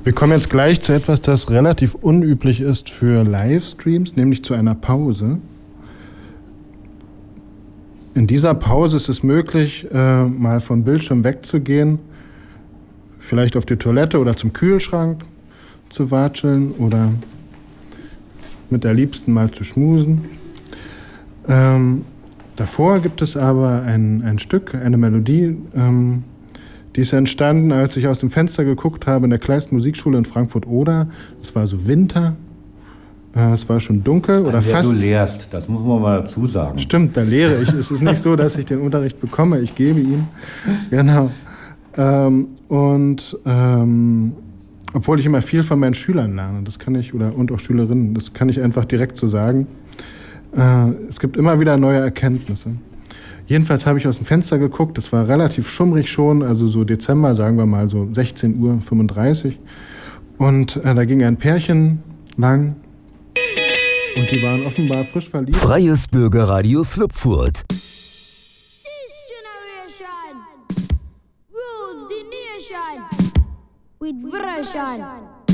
Wir kommen jetzt gleich zu etwas, das relativ unüblich ist für Livestreams, nämlich zu einer Pause. In dieser Pause ist es möglich, mal vom Bildschirm wegzugehen, vielleicht auf die Toilette oder zum Kühlschrank zu watscheln oder mit der Liebsten mal zu schmusen. Davor gibt es aber ein Stück, eine Melodie, die ist entstanden, als ich aus dem Fenster geguckt habe in der Kleist Musikschule in Frankfurt-Oder. Es war so Winter, es war schon dunkel oder fast. Du lehrst, das muss man mal dazu sagen. Stimmt, da lehre ich. Es ist nicht so, dass ich den Unterricht bekomme, ich gebe ihn. Genau. Obwohl ich immer viel von meinen Schülern lerne, das kann ich, und auch Schülerinnen, das kann ich einfach direkt so sagen. Es gibt immer wieder neue Erkenntnisse. Jedenfalls habe ich aus dem Fenster geguckt, es war relativ schummrig schon, also so Dezember, sagen wir mal so 16:35 Uhr. Und da ging ein Pärchen lang und die waren offenbar frisch verliebt. Freies Bürgerradio Slupfurt. This generation rules the nation with version.